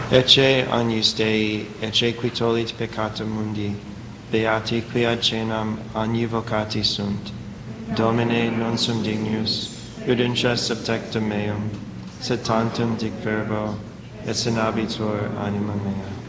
Ecce agnus Dei, ecce qui tollit peccata mundi, beati qui ad cenam agni vocati sunt. Domine, non sum dignus, udentia subtectum meum, sed tantum dic verbo, et sanabitur anima mea.